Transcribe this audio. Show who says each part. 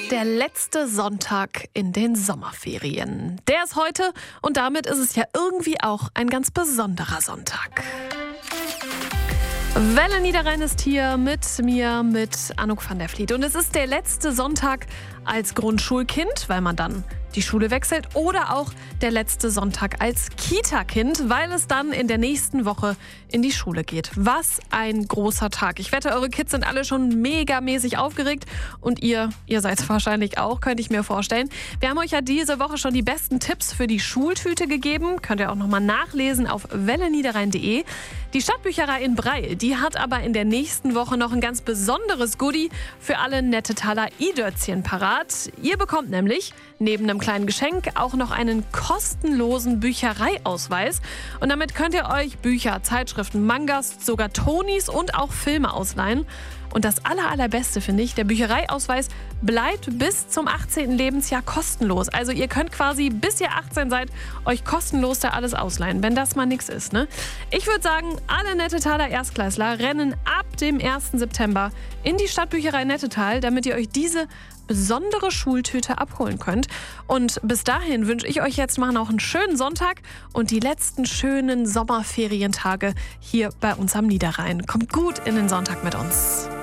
Speaker 1: Der letzte Sonntag in den Sommerferien. Der ist heute und damit ist es ja irgendwie auch ein ganz besonderer Sonntag. Welle Niederrhein ist hier mit mir, mit Anouk van der Vliet. Und es ist der letzte Sonntag als Grundschulkind, weil man dann die Schule wechselt, oder auch der letzte Sonntag als Kita-Kind, weil es dann in der nächsten Woche in die Schule geht. Was ein großer Tag. Ich wette, eure Kids sind alle schon megamäßig aufgeregt und ihr seid es wahrscheinlich auch, könnte ich mir vorstellen. Wir haben euch ja diese Woche schon die besten Tipps für die Schultüte gegeben. Könnt ihr auch nochmal nachlesen auf welleniederrhein.de. Die Stadtbücherei in Breil, die hat aber in der nächsten Woche noch ein ganz besonderes Goodie für alle Nettetaler i-Dörzchen parat. Ihr bekommt nämlich neben einem kleinen Geschenk auch noch einen kostenlosen Büchereiausweis. Und damit könnt ihr euch Bücher, Zeitschriften, Mangas, sogar Tonis und auch Filme ausleihen. Und das Allerbeste finde ich, der Büchereiausweis bleibt bis zum 18. Lebensjahr kostenlos. Also ihr könnt quasi, bis ihr 18 seid, euch kostenlos da alles ausleihen, wenn das mal nichts ist, ne? Ich würde sagen, alle Nettetaler Erstklässler rennen ab dem 1. September in die Stadtbücherei Nettetal, damit ihr euch diese besondere Schultüte abholen könnt. Und bis dahin wünsche ich euch jetzt mal noch einen schönen Sonntag und die letzten schönen Sommerferientage hier bei uns am Niederrhein. Kommt gut in den Sonntag mit uns.